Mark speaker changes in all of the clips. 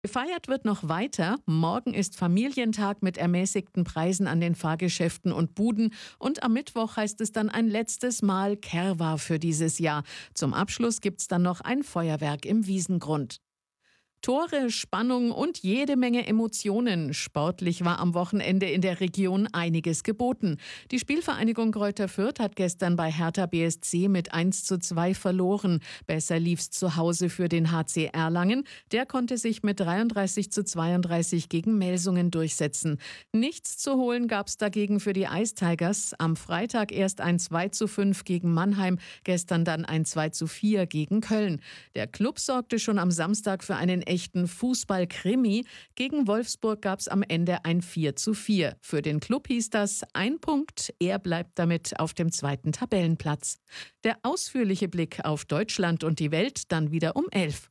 Speaker 1: Gefeiert wird noch weiter. Morgen ist Familientag mit ermäßigten Preisen an den Fahrgeschäften und Buden. Und am Mittwoch heißt es dann ein letztes Mal Kerwa für dieses Jahr. Zum Abschluss gibt's dann noch ein Feuerwerk im Wiesengrund. Tore, Spannung und jede Menge Emotionen. Sportlich war am Wochenende in der Region einiges geboten. Die Spielvereinigung Greuther Fürth hat gestern bei Hertha BSC mit 1:2 verloren. Besser lief's zu Hause für den HC Erlangen. Der konnte sich mit 33:32 gegen Melsungen durchsetzen. Nichts zu holen gab's dagegen für die Ice Tigers. Am Freitag erst ein 2:5 gegen Mannheim, gestern dann ein 2:4 gegen Köln. Der Klub sorgte schon am Samstag für einen echten Fußball-Krimi. Gegen Wolfsburg gab es am Ende ein 4:4. Für den Klub hieß das ein Punkt. Er bleibt damit auf dem 2. Tabellenplatz. Der ausführliche Blick auf Deutschland und die Welt dann wieder um 11.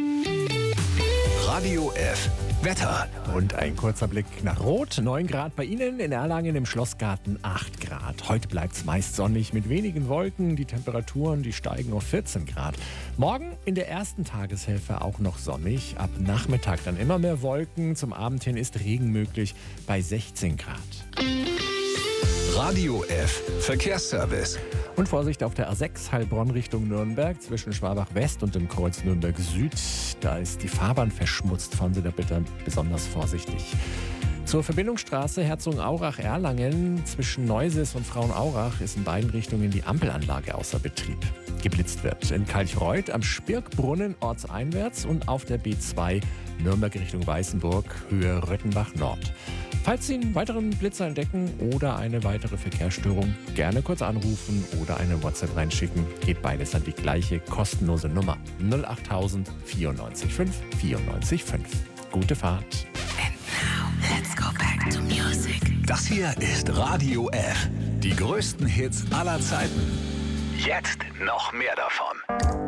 Speaker 2: Radio F. Wetter.
Speaker 3: Und ein kurzer Blick nach Rot. 9 Grad bei Ihnen, in Erlangen im Schlossgarten 8 Grad. Heute bleibt es meist sonnig mit wenigen Wolken. Die Temperaturen, die steigen auf 14 Grad. Morgen in der ersten Tageshälfte auch noch sonnig. Ab Nachmittag dann immer mehr Wolken. Zum Abend hin ist Regen möglich bei 16 Grad.
Speaker 2: Radio F. Verkehrsservice.
Speaker 3: Und Vorsicht auf der A6 Heilbronn Richtung Nürnberg zwischen Schwabach West und dem Kreuz Nürnberg Süd. Da ist die Fahrbahn verschmutzt. Fahren Sie da bitte besonders vorsichtig. Zur Verbindungsstraße Herzogenaurach-Erlangen zwischen Neuses und Frauenaurach ist in beiden Richtungen die Ampelanlage außer Betrieb. Geblitzt wird in Kalchreuth am Spirkbrunnen ortseinwärts und auf der B2 Nürnberg Richtung Weißenburg Höhe Röttenbach Nord. Falls Sie einen weiteren Blitzer entdecken oder eine weitere Verkehrsstörung, gerne kurz anrufen oder eine WhatsApp reinschicken. Geht beides an die gleiche kostenlose Nummer 08000 94 5 94 5. Gute Fahrt.
Speaker 4: And now, let's go back to music.
Speaker 2: Das hier ist Radio F. Die größten Hits aller Zeiten. Jetzt noch mehr davon.